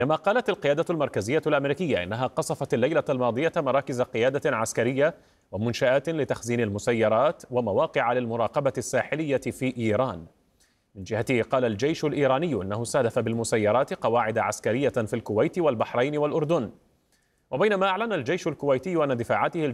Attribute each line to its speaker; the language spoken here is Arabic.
Speaker 1: كما قالت القيادة المركزية الأمريكية إنها قصفت الليلة الماضية مراكز قيادة عسكرية ومنشآت لتخزين المسيرات ومواقع للمراقبة الساحلية في إيران. من جهته قال الجيش الإيراني أنه استهدف بالمسيرات قواعد عسكرية في الكويت والبحرين والأردن. وبينما أعلن الجيش الكويتي أن دفاعاته